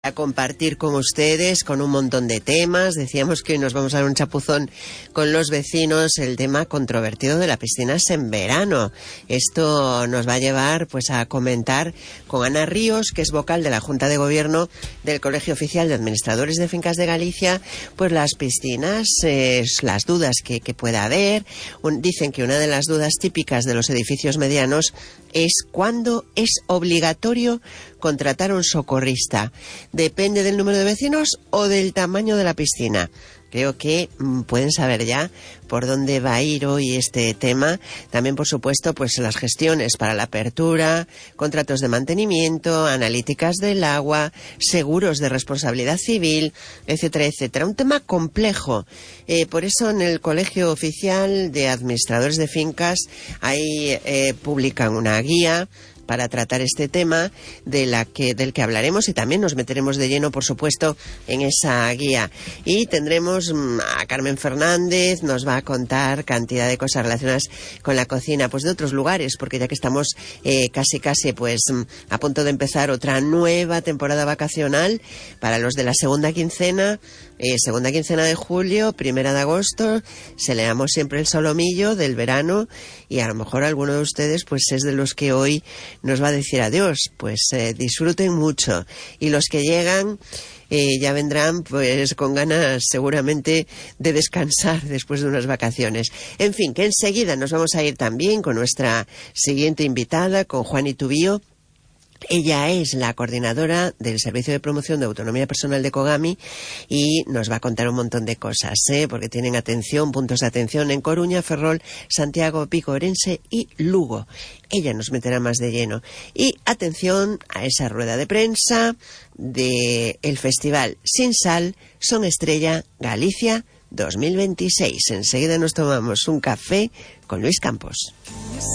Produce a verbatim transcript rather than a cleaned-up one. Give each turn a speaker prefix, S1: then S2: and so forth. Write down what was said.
S1: A compartir con ustedes con un montón de temas. Decíamos que hoy nos vamos a dar un chapuzón con los vecinos, el tema controvertido de las piscinas en verano. Esto nos va a llevar pues a comentar con Ana Ríos, que es vocal de la Junta de Gobierno del Colegio Oficial de Administradores de Fincas de Galicia, pues las piscinas, eh, las dudas que, que pueda haber. Un, dicen que una de las dudas típicas de los edificios medianos es cuándo es obligatorio contratar un socorrista. ¿Depende del número de vecinos o del tamaño de la piscina? Creo que mmm, pueden saber ya por dónde va a ir hoy este tema. También, por supuesto, pues las gestiones para la apertura, contratos de mantenimiento, analíticas del agua, seguros de responsabilidad civil, etcétera, etcétera. Un tema complejo. Eh, por eso en el Colegio Oficial de Administradores de Fincas ahí eh, publican una guía para tratar este tema de la que, del que hablaremos, y también nos meteremos de lleno, por supuesto, en esa guía. Y tendremos a Carmen Fernández, nos va a contar cantidad de cosas relacionadas con la cocina, pues de otros lugares, porque ya que estamos eh, casi casi pues a punto de empezar otra nueva temporada vacacional para los de la segunda quincena, eh, segunda quincena de julio, primera de agosto, celebramos siempre el solomillo del verano, y a lo mejor alguno de ustedes pues es de los que hoy nos va a decir adiós. Pues eh, disfruten mucho, y los que llegan eh, ya vendrán pues con ganas seguramente de descansar después de unas vacaciones. En fin, que enseguida nos vamos a ir también con nuestra siguiente invitada, con Juani Tubío. Ella es la coordinadora del Servicio de Promoción de Autonomía Personal de Cogami y nos va a contar un montón de cosas, ¿eh? Porque tienen atención, puntos de atención en Coruña, Ferrol, Santiago, Pico, Orense y Lugo. Ella nos meterá más de lleno. Y atención a esa rueda de prensa del Festival Sin Sal, Son Estrella Galicia dos mil veintiséis. Enseguida nos tomamos un café con Luis Campos.